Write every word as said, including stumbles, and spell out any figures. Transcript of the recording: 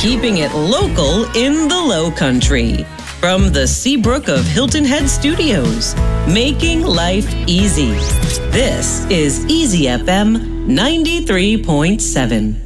keeping it local in the Low Country. From the Seabrook of Hilton Head Studios, making life easy. This is Easy F M ninety-three point seven.